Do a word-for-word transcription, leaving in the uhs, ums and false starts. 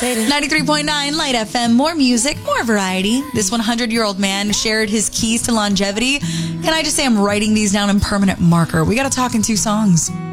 ninety-three point nine Light F M. More music, more variety. This hundred-year-old man shared his keys to longevity. Can I just say I'm writing these down in permanent marker? We got to talk in two songs.